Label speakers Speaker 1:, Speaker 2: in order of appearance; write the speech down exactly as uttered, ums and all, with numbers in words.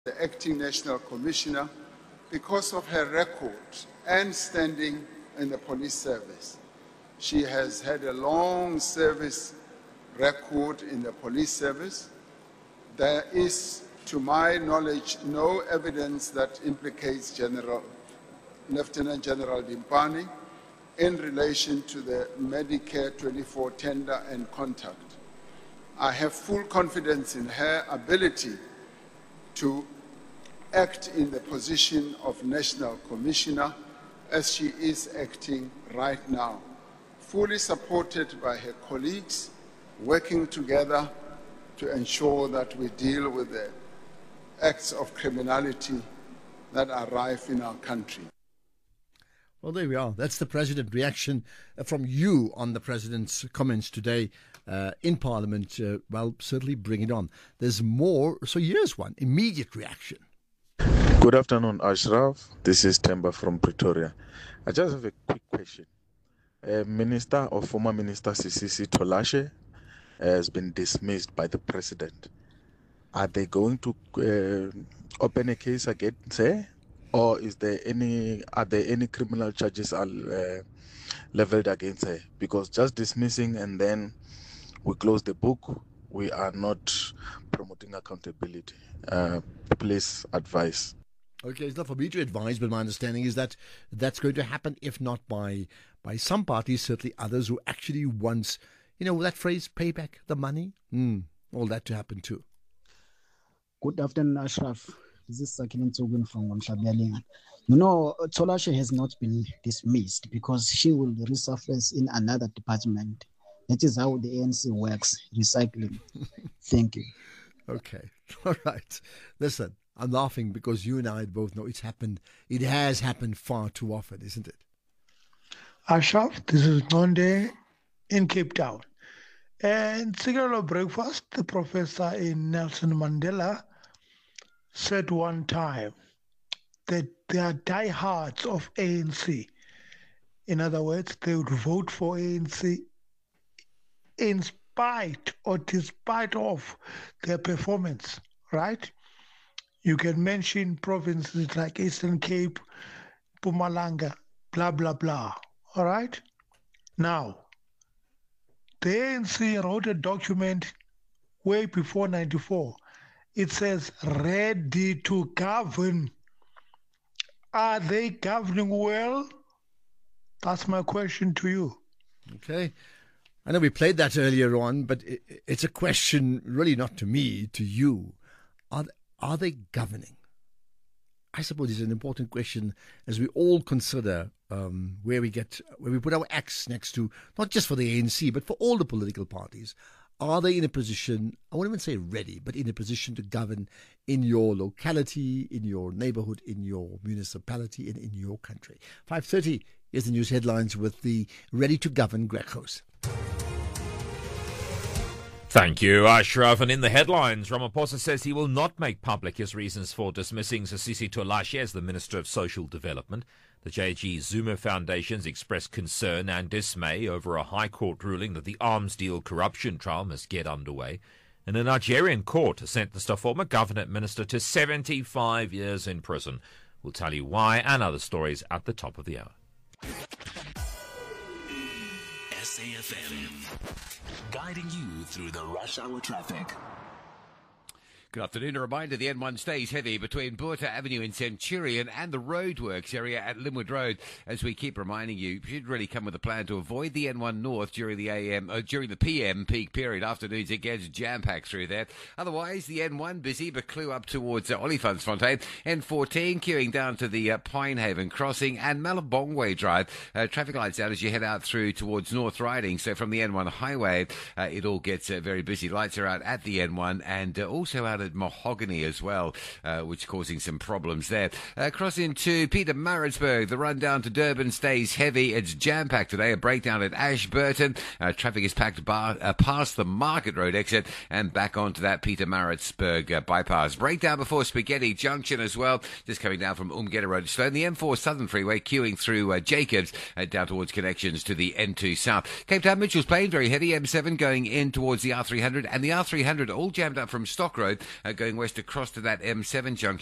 Speaker 1: the Acting National Commissioner because of her record and standing in the police service. She has had a long service record in the police service. There is, to my knowledge, no evidence that implicates General, Lieutenant General Dimpani in relation to the Medicare twenty-four tender and contact. I have full confidence in her ability to act in the position of National Commissioner as she is acting right now, fully supported by her colleagues, working together to ensure that we deal with the acts of criminality that are rife in our country.
Speaker 2: Well, there we are. That's the President reaction from you on the President's comments today uh, in Parliament. Uh, well, certainly bring it on. There's more. So here's one immediate reaction.
Speaker 3: Good afternoon, Ashraf. This is Temba from Pretoria. I just have a quick question. Uh, Minister or former Minister Sisisi Tolashe has been dismissed by the President. Are they going to uh, open a case against her? Or is there any? Are there any criminal charges are uh, leveled against her? Because just dismissing and then we close the book, we are not promoting accountability. Uh, please advise.
Speaker 2: Okay, it's not for me to advise, but my understanding is that that's going to happen, if not by by some parties, certainly others who actually wants, you know, that phrase, pay back the money, mm, all that to happen too.
Speaker 4: Good afternoon, Ashraf. This is Sakilin Tsugun from Mshabialingan. You know, Tolashe has not been dismissed because she will resurface in another department. That is how the A N C works, recycling. Thank you.
Speaker 2: Okay. All right. Listen, I'm laughing because you and I both know it's happened. It has happened far too often, isn't it?
Speaker 5: Ashraf, this is Nonde in Cape Town. And Cigarro Breakfast, the professor in Nelson Mandela, said one time that they are diehards of A N C. In other words, they would vote for A N C in spite or despite of their performance, right? You can mention provinces like Eastern Cape, Mpumalanga, blah, blah, blah, all right? Now, the A N C wrote a document way before ninety-four. It says, ready to govern. Are they governing well? That's my question to you.
Speaker 2: Okay. I know we played that earlier on, but it's a question really not to me, to you. Are, are they governing? I suppose it's an important question as we all consider um, where we get, where we put our axe next to, not just for the A N C, but for all the political parties. Are they in a position, I won't even say ready, but in a position to govern in your locality, in your neighborhood, in your municipality, and in your country? five thirty is the news headlines with the ready to govern Greg House.
Speaker 6: Thank you, Ashraf. And in the headlines, Ramaphosa says he will not make public his reasons for dismissing Sisisi Tolashe as the Minister of Social Development. The J G Zuma Foundation's expressed concern and dismay over a High Court ruling that the arms deal corruption trial must get underway. And a Nigerian court has sentenced a former government minister to seventy-five years in prison. We'll tell you why and other stories at the top of the hour.
Speaker 7: S A F M, guiding you through the rush hour traffic.
Speaker 8: Good afternoon. A reminder, the N one stays heavy between Buerta Avenue in Centurion and the roadworks area at Linwood Road. As we keep reminding you, you should really come with a plan to avoid the N one North during the A M, uh, during the P M peak period. Afternoons, it gets jam-packed through there. Otherwise, the N one busy, but clue up towards uh, Olifantsfontein. N fourteen queuing down to the uh, Pinehaven crossing and Malabongwe Drive. Uh, traffic lights out as you head out through towards North Riding. So from the N one highway, uh, it all gets uh, very busy. Lights are out at the N one and uh, also out at Mahogany as well, uh, which is causing some problems there. Uh, crossing to Peter Maritzburg, the run down to Durban stays heavy. It's jam-packed today. A breakdown at Ashburton. Uh, traffic is packed bar, uh, past the Market Road exit and back onto that Peter Maritzburg uh, bypass. Breakdown before Spaghetti Junction as well, just coming down from Umgeda Road. So in the M four Southern Freeway, queuing through uh, Jacobs uh, down towards connections to the N two South. Cape Town Mitchell's Plain, very heavy. M seven going in towards the R three hundred and the R three hundred all jammed up from Stock Road uh, going west across to that M seven junction.